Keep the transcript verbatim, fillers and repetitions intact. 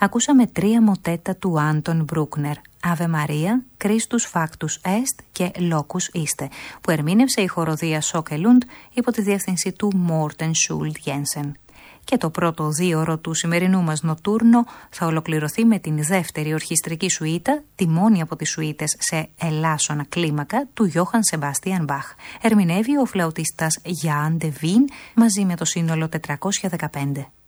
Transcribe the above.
ακούσαμε τρία μοτέτα του Άντων Μπρούκνερ, Ave Maria, Christus Factus Est και Locus Iste, που ερμήνευσε η χοροδία Σόκελουντ υπό τη διεύθυνση του Μόρτεν Σούλτ Γένσεν. Και το πρώτο δίωρο του σημερινού μας νοτούρνο θα ολοκληρωθεί με την δεύτερη ορχιστρική σουίτα, τη μόνη από τις σουίτες σε ελάσσονα κλίμακα του Γιώχαν Σεμπάστιαν Μπαχ. Ερμηνεύει ο φλαουτίστας Γιάν Ντεβίν μαζί με το σύνολο τετρακόσια δεκαπέντε.